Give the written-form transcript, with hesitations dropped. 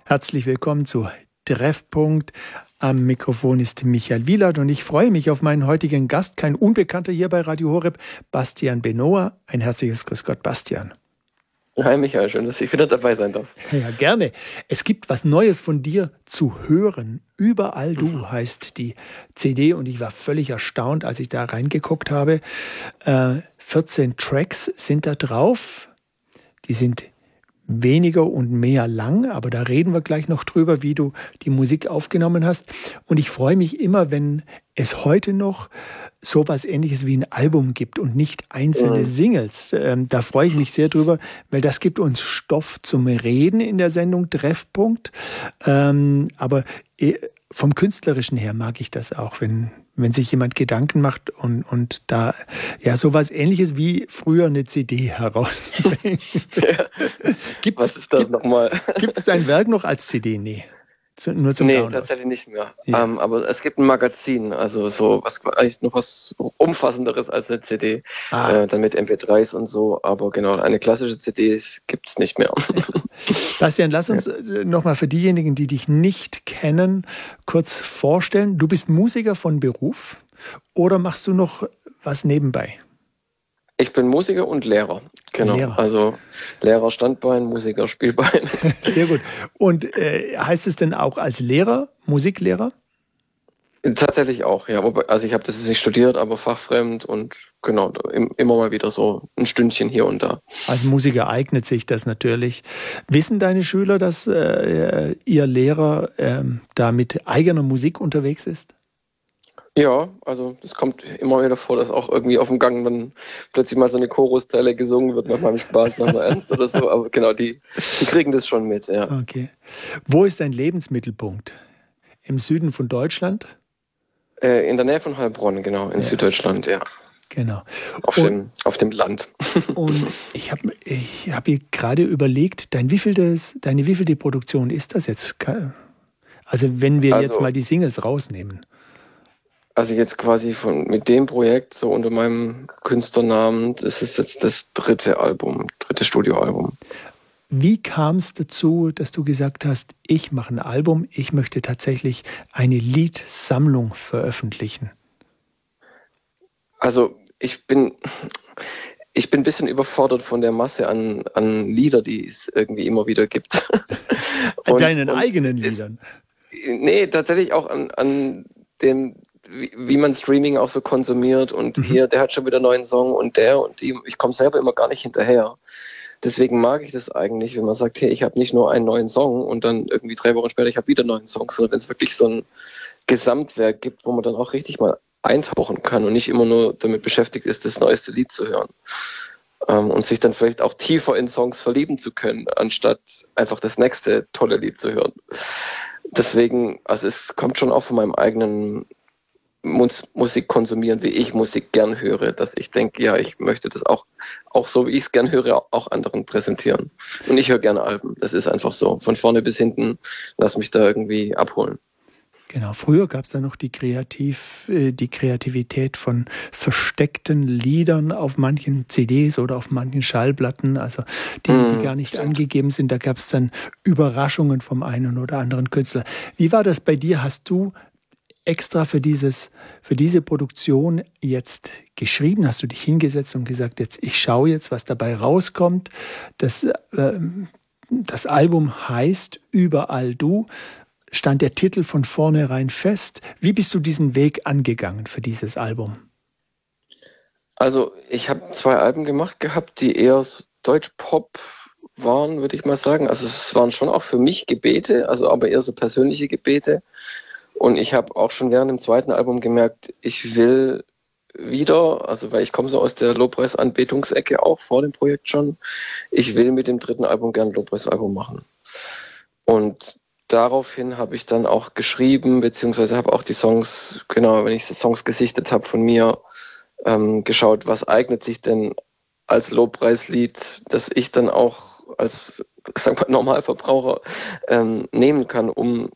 Herzlich willkommen zu Treffpunkt. Am Mikrofon ist Michael Wielert und ich freue mich auf meinen heutigen Gast, kein Unbekannter hier bei Radio Horeb, Bastian Benoa. Ein herzliches Grüß Gott, Bastian. Hi Michael, schön, dass ich wieder dabei sein darf. Ja, gerne. Es gibt was Neues von dir zu hören. Überall du heißt die CD und ich war völlig erstaunt, als ich da reingeguckt habe. 14 Tracks sind da drauf. Die sind weniger und mehr lang, aber da reden wir gleich noch drüber, wie du die Musik aufgenommen hast. Und ich freue mich immer, wenn es heute noch sowas Ähnliches wie ein Album gibt und nicht einzelne Singles. Da freue ich mich sehr drüber, weil das gibt uns Stoff zum Reden in der Sendung Treffpunkt. Aber vom Künstlerischen her mag ich das auch, wenn sich jemand Gedanken macht und da ja sowas Ähnliches wie früher eine CD herausbringt. Ja. Was ist das nochmal? Gibt es dein Werk noch als CD? Nee. Nur zum Nee, Download. tatsächlich nicht mehr. Ja. Aber es gibt ein Magazin, also so was eigentlich noch was Umfassenderes als eine CD, dann mit MP3s und so. Aber genau, eine klassische CD gibt es nicht mehr. Bastian, lass uns nochmal für diejenigen, die dich nicht kennen, kurz vorstellen. Du bist Musiker von Beruf oder machst du noch was nebenbei? Ich bin Musiker und Lehrer. Genau. Lehrer. Also Lehrer Standbein, Musiker Spielbein. Sehr gut. Und heißt es denn auch als Lehrer, Musiklehrer? Tatsächlich auch, ja. Also ich habe das jetzt nicht studiert, aber fachfremd und genau, immer mal wieder so ein Stündchen hier und da. Als Musiker eignet sich das natürlich. Wissen deine Schüler, dass ihr Lehrer da mit eigener Musik unterwegs ist? Ja, also das kommt immer wieder vor, dass auch irgendwie auf dem Gang dann plötzlich mal so eine Choruszeile gesungen wird, manchmal mit Spaß, manchmal ernst oder so, aber genau, die kriegen das schon mit, ja. Okay. Wo ist dein Lebensmittelpunkt? Im Süden von Deutschland? In der Nähe von Heilbronn, genau, in Süddeutschland, ja. Genau. Auf dem Land. Und ich hab hier gerade überlegt, deine wievielte Produktion ist das jetzt? Also wenn wir jetzt mal die Singles rausnehmen. Also jetzt quasi mit dem Projekt, so unter meinem Künstlernamen, das ist jetzt das dritte Studioalbum. Wie kam es dazu, dass du gesagt hast, ich mache ein Album, ich möchte tatsächlich eine Liedsammlung veröffentlichen? Also ich bin ein bisschen überfordert von der Masse an Lieder, die es irgendwie immer wieder gibt. An deinen eigenen Liedern? Nee, tatsächlich auch an dem, wie man Streaming auch so konsumiert und hier, der hat schon wieder einen neuen Song und die. Ich komme selber immer gar nicht hinterher. Deswegen mag ich das eigentlich, wenn man sagt, hey, ich habe nicht nur einen neuen Song und dann irgendwie 3 Wochen später, ich habe wieder einen neuen Song, sondern wenn es wirklich so ein Gesamtwerk gibt, wo man dann auch richtig mal eintauchen kann und nicht immer nur damit beschäftigt ist, das neueste Lied zu hören. Und sich dann vielleicht auch tiefer in Songs verlieben zu können, anstatt einfach das nächste tolle Lied zu hören. Deswegen, also es kommt schon auch von meinem eigenen Musik konsumieren, wie ich Musik gern höre, dass ich denke, ja, ich möchte das auch so, wie ich es gern höre, auch anderen präsentieren. Und ich höre gerne Alben, das ist einfach so. Von vorne bis hinten, lass mich da irgendwie abholen. Genau, früher gab es da noch die Kreativität von versteckten Liedern auf manchen CDs oder auf manchen Schallplatten, also die gar nicht angegeben sind. Da gab es dann Überraschungen vom einen oder anderen Künstler. Wie war das bei dir? Hast du extra für diese Produktion jetzt geschrieben? Hast du dich hingesetzt und gesagt, ich schaue jetzt, was dabei rauskommt? Das Album heißt Überall du. Stand der Titel von vornherein fest? Wie bist du diesen Weg angegangen für dieses Album? Also ich habe 2 Alben gemacht gehabt, die eher Deutsch-Pop waren, würde ich mal sagen. Also es waren schon auch für mich Gebete, also aber eher so persönliche Gebete. Und ich habe auch schon während dem 2. Album gemerkt, ich will wieder, also weil ich komme so aus der Lobpreis-Anbetungsecke auch vor dem Projekt schon, ich will mit dem 3. Album gerne ein Lobpreisalbum machen. Und daraufhin habe ich dann auch geschrieben, beziehungsweise habe auch die Songs, genau, wenn ich die Songs gesichtet habe von mir, geschaut, was eignet sich denn als Lobpreislied, das ich dann auch als, sagen wir, Normalverbraucher nehmen kann, um